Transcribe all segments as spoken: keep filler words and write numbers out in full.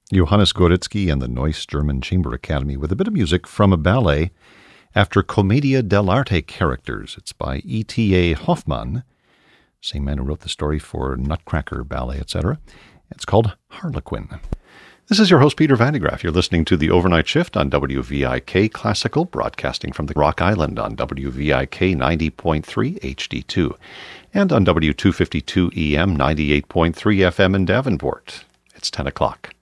Johannes Goretzky and the Neuss German Chamber Academy with a bit of music from a ballet after Commedia dell'arte characters. It's by E T A Hoffmann, same man who wrote the story for Nutcracker Ballet, et cetera. It's called Harlequin. This is your host, Peter Van de Graaff. You're listening to The Overnight Shift on W V I K Classical, broadcasting from the Rock Island on W V I K ninety point three H D two and on W two fifty-two E M ninety-eight point three F M in Davenport. It's ten o'clock.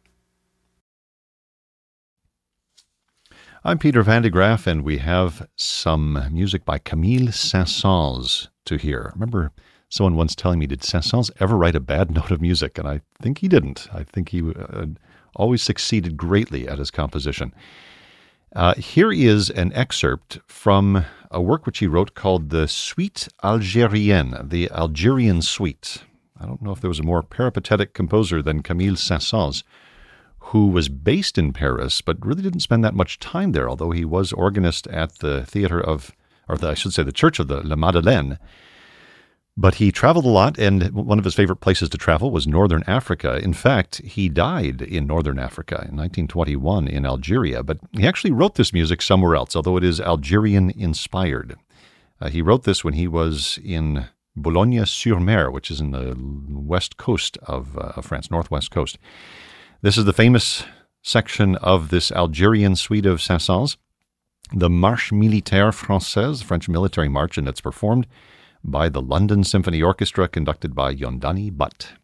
I'm Peter Van de Graaff, and we have some music by Camille Saint-Saëns to hear. I remember someone once telling me, did Saint-Saëns ever write a bad note of music? And I think he didn't. I think he uh, always succeeded greatly at his composition. Uh, here is an excerpt from a work which he wrote called the Suite Algérienne, the Algerian Suite. I don't know if there was a more peripatetic composer than Camille Saint-Saëns, who was based in Paris, but really didn't spend that much time there, although he was organist at the theater of, or the, I should say the church of the La Madeleine. But he traveled a lot, and one of his favorite places to travel was Northern Africa. In fact, he died in Northern Africa in nineteen twenty-one in Algeria, but he actually wrote this music somewhere else, although it is Algerian-inspired. Uh, he wrote this when he was in Boulogne-sur-Mer, which is in the west coast of uh, France, northwest coast. This is the famous section of this Algerian suite of Saint-Saëns, the Marche Militaire Française, the French military march, and it's performed by the London Symphony Orchestra, conducted by Yondani Butt.